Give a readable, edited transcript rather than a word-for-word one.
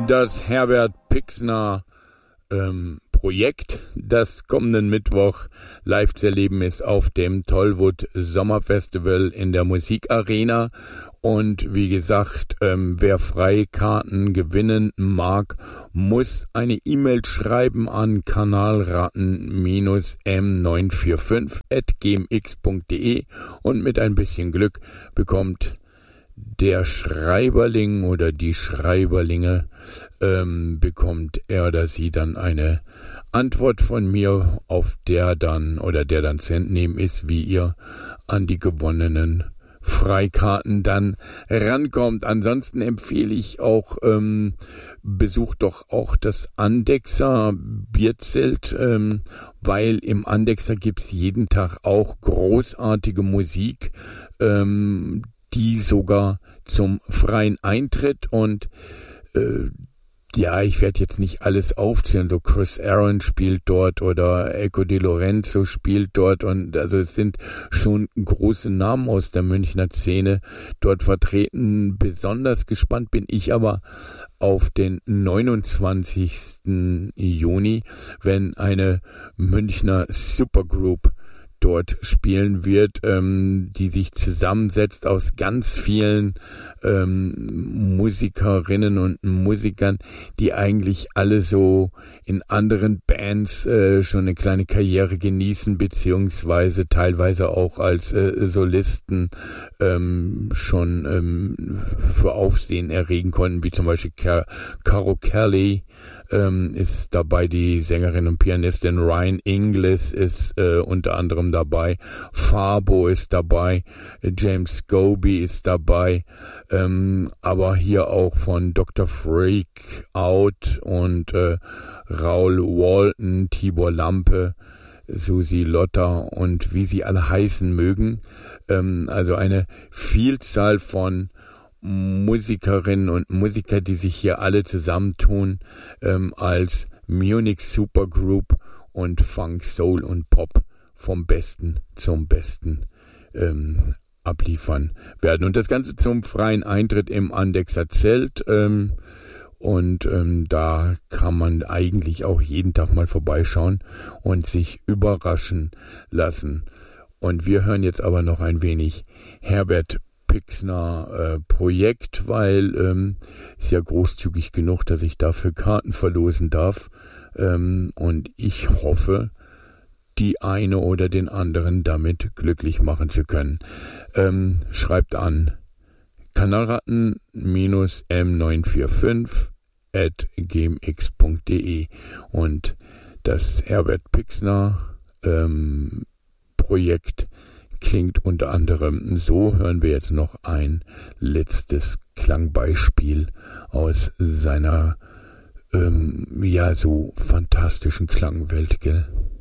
Das Herbert Pixner Projekt, das kommenden Mittwoch live zu erleben ist auf dem Tollwood Sommerfestival in der Musikarena. Und wie gesagt, wer Freikarten gewinnen mag, muss eine E-Mail schreiben an kanalraten-m945@gmx.de und mit ein bisschen Glück bekommt der Schreiberling oder die Schreiberlinge, bekommt er oder sie dann eine Antwort von mir, auf der dann zu entnehmen ist, wie ihr an die gewonnenen Freikarten dann rankommt. Ansonsten empfehle ich auch, besucht doch auch das Andexer Bierzelt, weil im Andexer gibt's jeden Tag auch großartige Musik, die sogar zum freien Eintritt und ich werde jetzt nicht alles aufzählen, so Chris Aaron spielt dort oder Eco de Lorenzo spielt dort und also es sind schon große Namen aus der Münchner Szene dort vertreten. Besonders gespannt bin ich aber auf den 29. Juni, wenn eine Münchner Supergroup dort spielen wird, die sich zusammensetzt aus ganz vielen Musikerinnen und Musikern, die eigentlich alle so in anderen Bands schon eine kleine Karriere genießen, beziehungsweise teilweise auch als Solisten schon für Aufsehen erregen konnten, wie zum Beispiel Caro Kelly ist dabei, die Sängerin und Pianistin. Ryan Inglis ist unter anderem dabei, Fabo ist dabei, James Scobie ist dabei, aber hier auch von Dr. Freak Out und Raoul Walton, Tibor Lampe, Susi Lotter und wie sie alle heißen mögen. Also eine Vielzahl von Musikerinnen und Musiker, die sich hier alle zusammentun als Munich Supergroup und Funk, Soul und Pop vom Besten zum Besten abliefern werden. Und das Ganze zum freien Eintritt im Andexer Zelt. Da kann man eigentlich auch jeden Tag mal vorbeischauen und sich überraschen lassen. Und wir hören jetzt aber noch ein wenig Herbert Pixner Projekt, weil ist ja großzügig genug, dass ich dafür Karten verlosen darf. Und ich hoffe, die eine oder den anderen damit glücklich machen zu können. Schreibt an kanalraten-m945@gmx.de und das Herbert Pixner Projekt klingt unter anderem so. Hören wir jetzt noch ein letztes Klangbeispiel aus seiner so fantastischen Klangwelt, gell?